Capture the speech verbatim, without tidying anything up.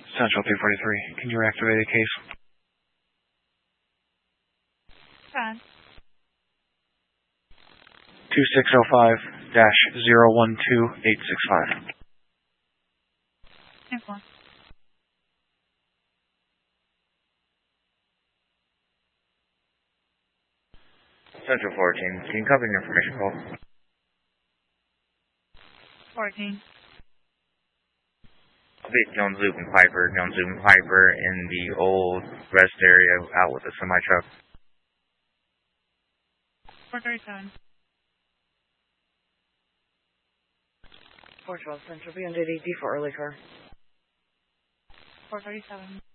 Central three forty-three. Can you reactivate the case? Fine. two six zero five dash zero one two eight six five. Excellent. Central fourteen. Can you copy your information call? fourteen. I'll be at Jones Loop and Piper. Jones Loop and Piper in the old rest area out with a semi-truck. four thirty-seven. four twelve Central, be on duty, D for early car. four thirty-seven.